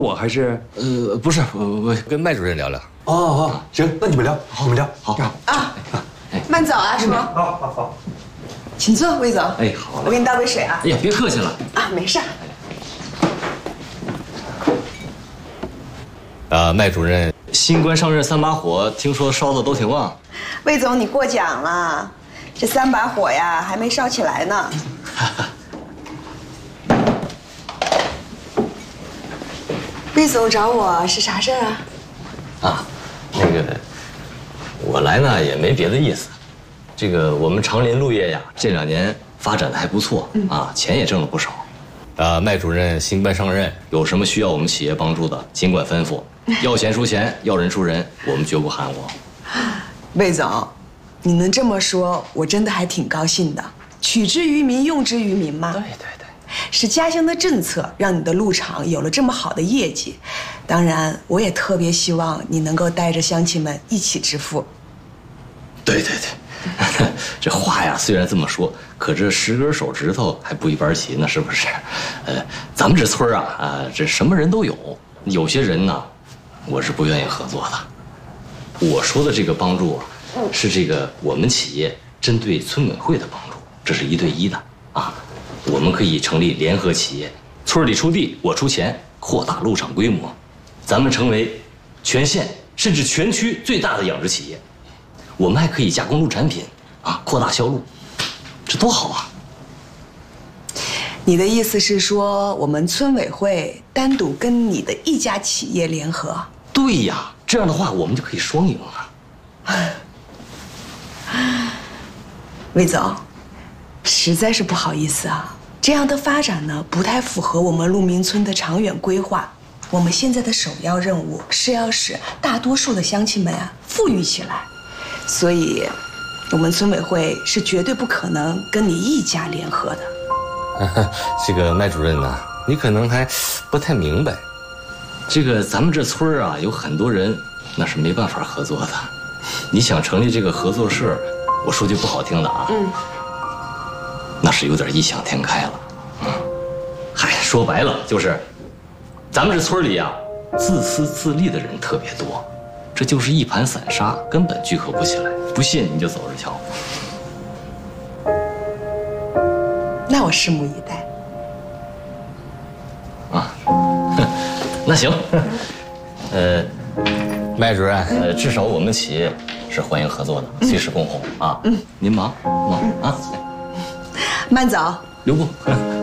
我还是不是，我跟麦主任聊聊。 哦，行，那你们聊，你们聊，好啊，慢走啊，叔。 好， 请坐，魏总。 哎，好， 我给你倒杯水啊。 哎呀，别客气了啊，没事。 麦主任新官上任3把火，听说烧的都挺旺。 魏总，你过奖了，这3把火呀还没烧起来呢。魏总找我是啥事儿啊？ 啊，那个，我来呢也没别的意思。这个我们长林路业呀，这2年发展的还不错啊，钱也挣了不少。麦主任新官上任，有什么需要我们企业帮助的，尽管吩咐。要钱出钱，要人出人，我们绝不含糊。 魏总，你能这么说，我真的还挺高兴的。取之于民，用之于民嘛。 对， 是家乡的政策让你的鹿场有了这么好的业绩。当然，我也特别希望你能够带着乡亲们一起致富。 对，这话呀虽然这么说，可这10根手指头还不一般齐呢，是不是？咱们这村啊，这什么人都有，有些人呢，我是不愿意合作的。我说的这个帮助啊，是这个我们企业针对村委会的帮助，这是1对1的啊。我们可以成立联合企业，村里出地，我出钱，扩大鹿场规模，咱们成为全县甚至全区最大的养殖企业。我们还可以加工鹿产品啊，扩大销路，这多好啊！ 你的意思是说，我们村委会单独跟你的一家企业联合？ 对呀，这样的话我们就可以双赢啊！ 魏总，实在是不好意思啊，这样的发展呢，不太符合我们鹿鸣村的长远规划。我们现在的首要任务是要使大多数的乡亲们啊富裕起来，所以，我们村委会是绝对不可能跟你一家联合的。 这个麦主任呢，你可能还不太明白，这个咱们这村啊，有很多人那是没办法合作的。你想成立这个合作社，我说句不好听的啊，那是有点异想天开了。嗨，说白了就是，咱们这村里啊，自私自利的人特别多，这就是一盘散沙，根本聚合不起来。不信你就走着瞧。 那我拭目以待。 啊，那行，麦主任，至少我们企业是欢迎合作的，随时恭候啊。您忙啊。 慢走。 留步。